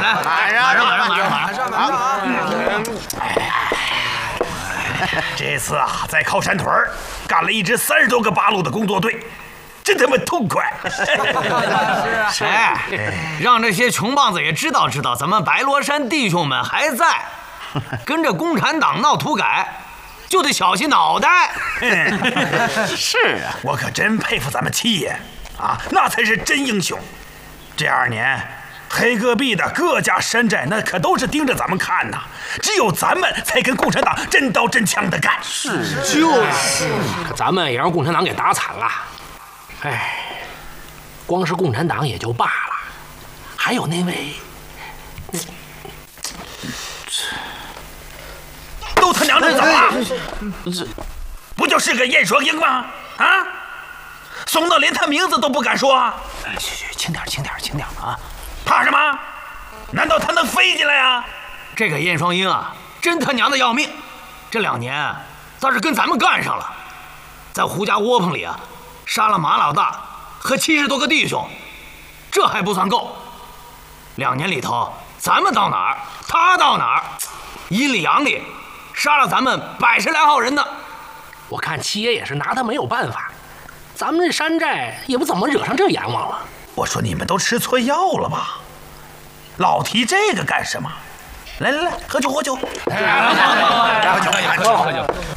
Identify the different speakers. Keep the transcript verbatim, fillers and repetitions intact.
Speaker 1: 来，马上马上马上马上马上啊！
Speaker 2: 这次啊，在靠山屯干了一支三十多个八路的工作队，真他妈痛快！
Speaker 1: 是啊，哎，让这些穷棒子也知道知道，咱们白罗山弟兄们还在，跟着共产党闹土改，就得小心脑袋。
Speaker 2: 是啊，我可真佩服咱们七爷啊，那才是真英雄。这二年，黑戈壁的各家山寨那可都是盯着咱们看呐，只有咱们才跟共产党真刀真枪的干。
Speaker 3: 是，就是，可咱们也让共产党给打惨了。哎，光是共产党也就罢了，还有那位，
Speaker 2: 都他娘的怎么了？这不就是个燕双鹰吗？啊，怂到连他名字都不敢说。
Speaker 1: 去去，轻点轻点轻点啊！
Speaker 2: 怕什么？难道他能飞进来啊？
Speaker 1: 这个燕双鹰啊，真他娘的要命！这两年倒是跟咱们干上了，在胡家窝棚里啊，杀了马老大和七十多个弟兄，这还不算够。两年里头，咱们到哪儿，他到哪儿，阴里阳里，杀了咱们百十来号人呢。
Speaker 3: 我看七爷也是拿他没有办法，咱们这山寨也不怎么惹上这阎王了。
Speaker 2: 我说你们都吃错药了吧？老提这个干什么？来来来，喝酒喝酒！
Speaker 1: 喝酒喝酒喝酒！